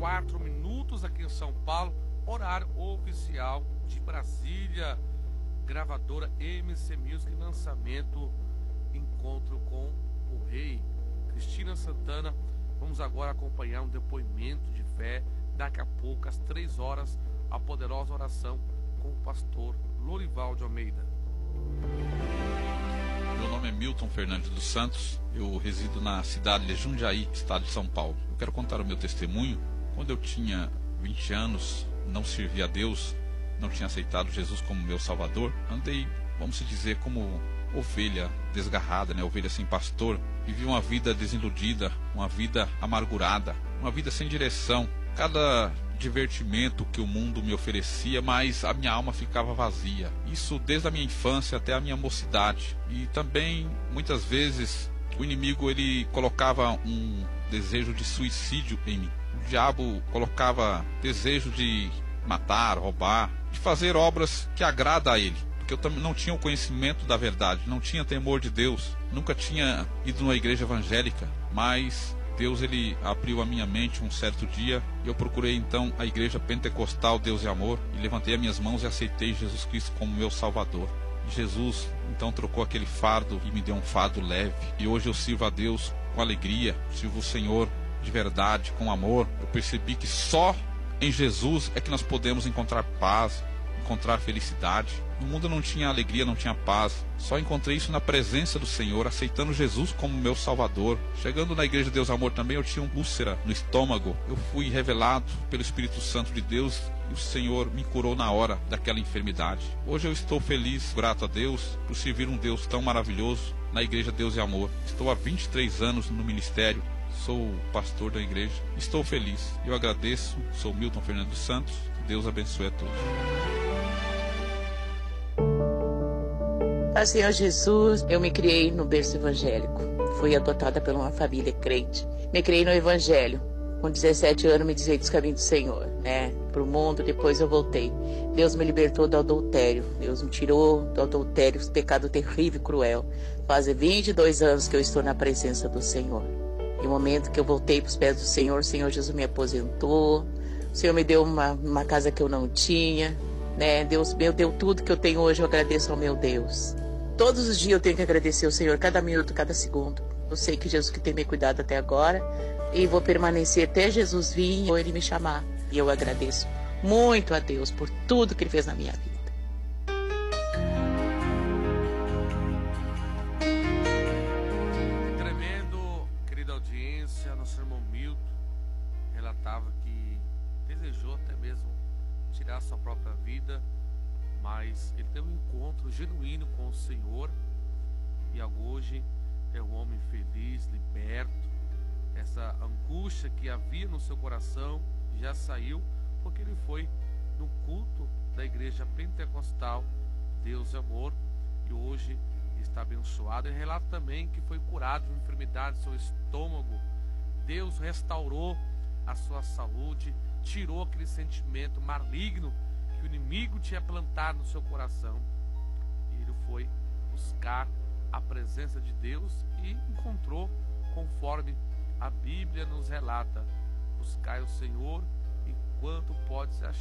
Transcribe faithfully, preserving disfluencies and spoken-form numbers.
quatro minutos aqui em São Paulo, horário oficial de Brasília, gravadora M C Music, lançamento, encontro com o rei. Cristina Santana, vamos agora acompanhar um depoimento de fé, daqui a pouco às três horas, a poderosa oração com o pastor Lorival de Almeida. Meu nome é Milton Fernandes dos Santos, eu resido na cidade de Jundiaí, estado de São Paulo. Eu quero contar o meu testemunho. Quando eu tinha vinte anos, não servia a Deus, não tinha aceitado Jesus como meu Salvador, andei, vamos dizer, como ovelha desgarrada, né? Ovelha sem pastor. Vivi uma vida desiludida, uma vida amargurada, uma vida sem direção. Cada divertimento que o mundo me oferecia, mas a minha alma ficava vazia. Isso desde a minha infância até a minha mocidade. E também, muitas vezes, o inimigo ele colocava um desejo de suicídio em mim. O diabo colocava desejo de matar, roubar, de fazer obras que agradam a ele. Porque eu também não tinha o conhecimento da verdade, não tinha temor de Deus, nunca tinha ido numa igreja evangélica, mas Deus ele abriu a minha mente um certo dia e eu procurei então a igreja pentecostal Deus e Amor e levantei as minhas mãos e aceitei Jesus Cristo como meu Salvador. E Jesus então trocou aquele fardo e me deu um fardo leve, e hoje eu sirvo a Deus com alegria, sirvo o Senhor de verdade, com amor. Eu percebi que só em Jesus é que nós podemos encontrar paz, encontrar felicidade. No mundo não tinha alegria, não tinha paz. Só encontrei isso na presença do Senhor, aceitando Jesus como meu Salvador. Chegando na igreja Deus Amor também, eu tinha uma úlcera no estômago. Eu fui revelado pelo Espírito Santo de Deus e o Senhor me curou na hora daquela enfermidade. Hoje eu estou feliz, grato a Deus, por servir um Deus tão maravilhoso na igreja Deus e Amor. Estou há vinte e três anos no ministério, sou pastor da igreja. Estou feliz. Eu agradeço, sou Milton Fernandes dos Santos. Deus abençoe a todos. Pai Senhor Jesus, eu me criei no berço evangélico. Fui adotada por uma família crente. Me criei no evangelho. Com dezessete anos me desviei dos caminhos do Senhor, né? Pro mundo, depois eu voltei. Deus me libertou do adultério. Deus me tirou do adultério, esse pecado terrível e cruel. Faz vinte e dois anos que eu estou na presença do Senhor. E no momento que eu voltei para os pés do Senhor, o Senhor Jesus me aposentou. O Senhor me deu uma, uma casa que eu não tinha, né? Deus me deu tudo que eu tenho hoje, eu agradeço ao meu Deus. Todos os dias eu tenho que agradecer ao Senhor, cada minuto, cada segundo. Eu sei que Jesus que tem me cuidado até agora, e vou permanecer até Jesus vir ou Ele me chamar. E eu agradeço muito a Deus por tudo que Ele fez na minha vida. Tremendo, querida audiência, nosso irmão Milton relatava que desejou até mesmo tirar sua própria vida, mas ele teve um encontro genuíno com o Senhor e hoje é um homem feliz, liberto. Essa angústia que havia no seu coração já saiu, porque ele foi no culto da igreja pentecostal Deus e Amor e hoje está abençoado. Ele relata também que foi curado de uma enfermidade do seu estômago. Deus restaurou a sua saúde, tirou aquele sentimento maligno que o inimigo tinha plantado no seu coração, e ele foi buscar a presença de Deus e encontrou, conforme a Bíblia nos relata: buscai o Senhor enquanto pode ser achado.